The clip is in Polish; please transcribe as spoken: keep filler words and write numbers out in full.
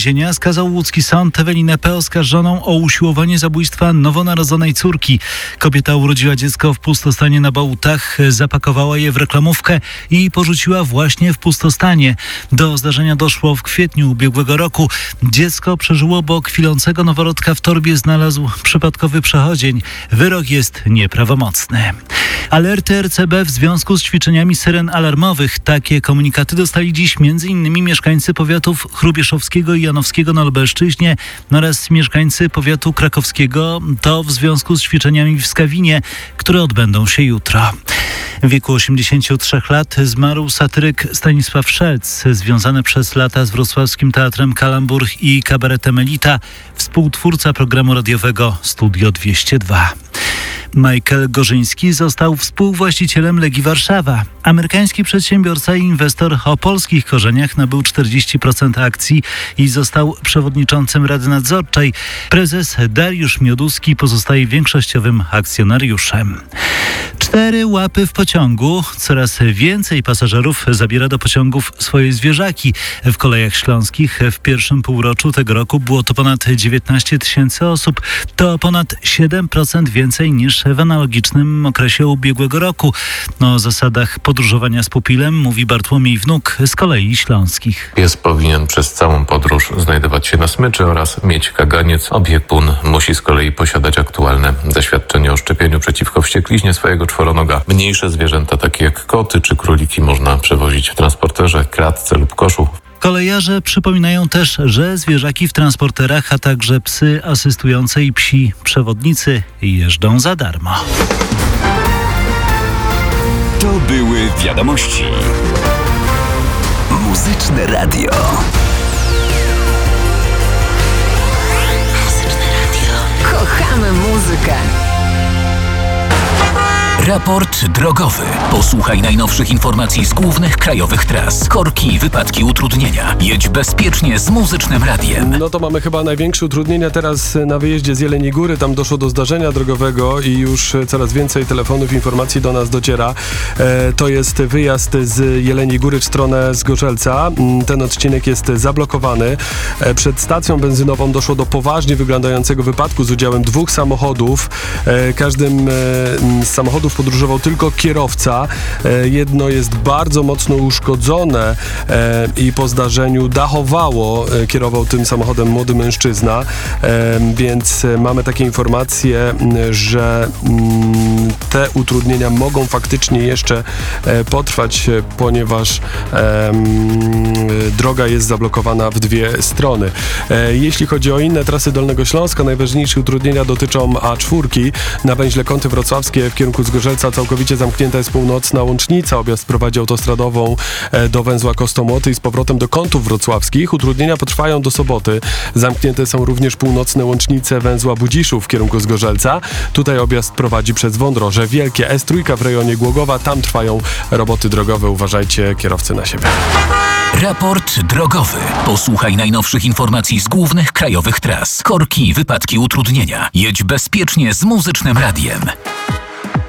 Więzienia skazał łódzki sąd Ewelinę P. oskarżoną o usiłowanie zabójstwa nowonarodzonej córki. Kobieta urodziła dziecko w pustostanie na Bałutach, zapakowała je w reklamówkę i porzuciła właśnie w pustostanie. Do zdarzenia doszło w kwietniu ubiegłego roku. Dziecko przeżyło, bo kwilącego noworodka w torbie znalazł przypadkowy przechodzień. Wyrok jest nieprawomocny. Alerty R C B w związku z ćwiczeniami syren alarmowych. Takie komunikaty dostali dziś m.in. mieszkańcy powiatów chrubieszowskiego i janowskiego na Lubelszczyźnie oraz mieszkańcy powiatu krakowskiego. To w związku z ćwiczeniami w Skawinie, które odbędą się jutro. W wieku osiemdziesięciu trzech lat zmarł satyryk Stanisław Szelc, związany przez lata z wrocławskim teatrem Kalambur i kabaretem Elita, współtwórca programu radiowego Studio dwieście dwa. Michael Gorzyński został współwłaścicielem Legii Warszawa. Amerykański przedsiębiorca i inwestor o polskich korzeniach nabył czterdzieści procent akcji i został przewodniczącym Rady Nadzorczej. Prezes Dariusz Mioduski pozostaje większościowym akcjonariuszem. Cztery łapy w pociągu. Coraz więcej pasażerów zabiera do pociągów swoje zwierzaki. W kolejach śląskich w pierwszym półroczu tego roku było to ponad dziewiętnaście tysięcy osób. To ponad siedem procent więcej niż w analogicznym okresie ubiegłego roku. O zasadach podróżowania z pupilem mówi Bartłomiej Wnuk z Kolei Śląskich. Pies powinien przez całą podróż znajdować się na smyczy oraz mieć kaganiec. Opiekun musi z kolei posiadać aktualne doświadczenie o szczepieniu przeciwko wściekliźnie swojego czworonoga. Mniejsze zwierzęta, takie jak koty czy króliki, można przewozić w transporterze, kratce lub koszu. Kolejarze przypominają też, że zwierzaki w transporterach, a także psy asystujące i psi przewodnicy jeżdżą za darmo. To były wiadomości. Muzyczne radio. Muzyczne radio. Kochamy muzykę. Raport drogowy. Posłuchaj najnowszych informacji z głównych krajowych tras. Korki, wypadki, utrudnienia. Jedź bezpiecznie z Muzycznym Radiem. No to mamy chyba największe utrudnienia teraz na wyjeździe z Jeleniej Góry. Tam doszło do zdarzenia drogowego i już coraz więcej telefonów, informacji do nas dociera. E, to jest wyjazd z Jeleniej Góry w stronę Zgorzelca. Ten odcinek jest zablokowany. E, przed stacją benzynową doszło do poważnie wyglądającego wypadku z udziałem dwóch samochodów. E, każdym e, z samochodów podróżował tylko kierowca. E, jedno jest bardzo mocno uszkodzone e, i po zdarzeniu dachowało. E, kierował tym samochodem młody mężczyzna, e, więc mamy takie informacje, że m, te utrudnienia mogą faktycznie jeszcze e, potrwać, ponieważ e, m, droga jest zablokowana w dwie strony. E, jeśli chodzi o inne trasy Dolnego Śląska, najważniejsze utrudnienia dotyczą A cztery. Na węźle Kąty Wrocławskie w kierunku Zgorzelca całkowicie zamknięta jest północna łącznica. Objazd prowadzi autostradową do węzła Kostomłoty i z powrotem do Kątów Wrocławskich. Utrudnienia potrwają do soboty. Zamknięte są również północne łącznice węzła Budziszów w kierunku Zgorzelca. Tutaj objazd prowadzi przez Wądroże Wielkie. S trzy w rejonie Głogowa. Tam trwają roboty drogowe. Uważajcie, kierowcy, na siebie. Raport drogowy. Posłuchaj najnowszych informacji z głównych krajowych tras. Korki, wypadki, utrudnienia. Jedź bezpiecznie z Muzycznym Radiem.